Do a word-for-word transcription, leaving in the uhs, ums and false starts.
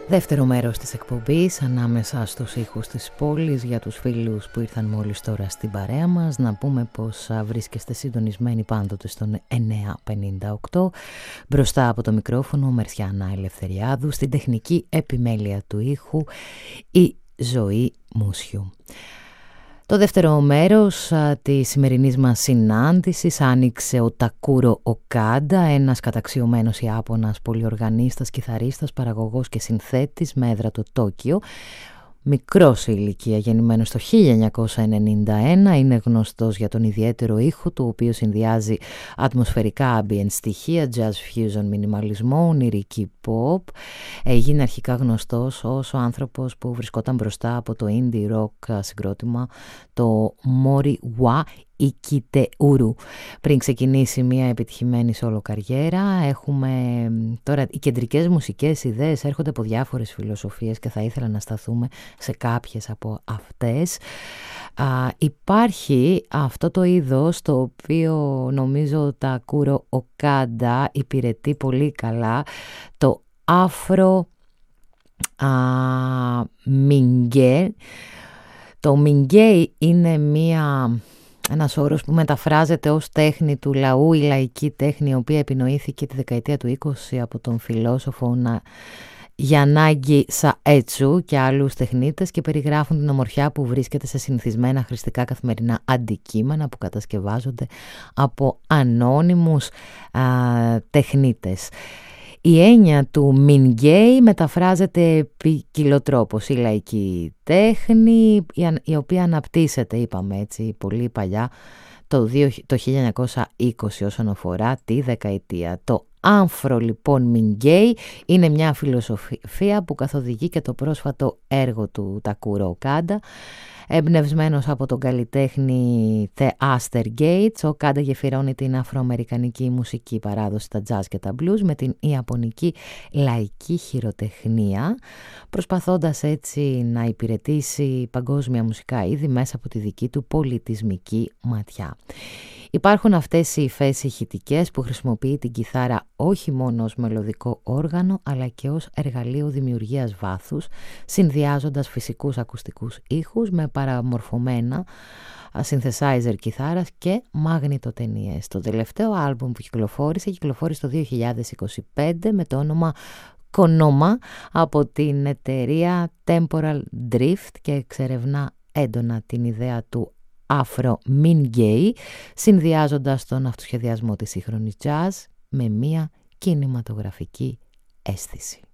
Δεύτερο μέρος της εκπομπής, ανάμεσα στους ήχους της πόλης. Για τους φίλους που ήρθαν μόλις τώρα στην παρέα μας, να πούμε πως βρίσκεστε συντονισμένοι πάντοτε στον εννιά πενήντα οκτώ. Μπροστά από το μικρόφωνο Μερσιάνα Ελευθεριάδου, στην τεχνική επιμέλεια του ήχου η Ζωή Μούσιου. Το δεύτερο μέρος α, της σημερινής μας συνάντησης άνοιξε ο Τακούρο Οκάντα, ένας καταξιωμένος Ιάπωνας πολυοργανίστας, κιθαρίστας, παραγωγός και συνθέτης με έδρα το Τόκιο. Μικρός σε ηλικία, γεννημένος το χίλια εννιακόσια ενενήντα ένα, είναι γνωστός για τον ιδιαίτερο ήχο του, ο οποίος συνδυάζει ατμοσφαιρικά ambient στοιχεία, jazz fusion, μινιμαλισμό, ονειρική pop. Έγινε αρχικά γνωστός ως ο άνθρωπος που βρισκόταν μπροστά από το indie rock συγκρότημα, το Mori wa Ikiteuru. Πριν ξεκινήσει μια επιτυχημένη solo καριέρα, έχουμε τώρα οι κεντρικές μουσικές ιδέες έρχονται από διάφορες φιλοσοφίες και θα ήθελα να σταθούμε σε κάποιες από αυτές. Α, υπάρχει αυτό το είδος το οποίο νομίζω τα Τακούρο Οκάντα υπηρετεί πολύ καλά, το Afro Mingue. Το Mingue είναι μια... ένας όρος που μεταφράζεται ως τέχνη του λαού, η λαϊκή τέχνη, η οποία επινοήθηκε τη δεκαετία του είκοσι από τον φιλόσοφο Γιαννάγκη Σαέτσου και άλλους τεχνίτες και περιγράφουν την ομορφιά που βρίσκεται σε συνηθισμένα χρηστικά καθημερινά αντικείμενα που κατασκευάζονται από ανώνυμους α, τεχνίτες. Η έννοια του Μινγκέι μεταφράζεται ποικιλοτρόπως, η λαϊκή τέχνη, η οποία αναπτύσσεται, είπαμε έτσι, πολύ παλιά, το, το χίλια εννιακόσια είκοσι όσον αφορά τη δεκαετία. Το Afro λοιπόν Μινγκέι είναι μια φιλοσοφία που καθοδηγεί και το πρόσφατο έργο του Τακούρο Οκάντα. Εμπνευσμένος από τον καλλιτέχνη The Aster Gates, ο Οκάντα γεφυρώνει την αφροαμερικανική μουσική παράδοση, τα jazz και τα blues, με την ιαπωνική λαϊκή χειροτεχνία, προσπαθώντας έτσι να υπηρετήσει παγκόσμια μουσικά είδη μέσα από τη δική του πολιτισμική ματιά. Υπάρχουν αυτές οι υφές ηχητικές που χρησιμοποιεί την κιθάρα όχι μόνο ως μελωδικό όργανο, αλλά και ως εργαλείο δημιουργίας βάθους, συνδυάζοντας φυσικούς ακουστικούς ήχους με παραμορφωμένα synthesizer κιθάρας και μαγνητοτενίες. Το τελευταίο άλμπουμ που κυκλοφόρησε, κυκλοφόρησε το δύο χιλιάδες είκοσι πέντε με το όνομα Konoma από την εταιρεία Temporal Drift και εξερευνά έντονα την ιδέα του Afro Mingue, συνδυάζοντας τον αυτοσχεδιασμό της σύγχρονης jazz με μία κινηματογραφική αίσθηση.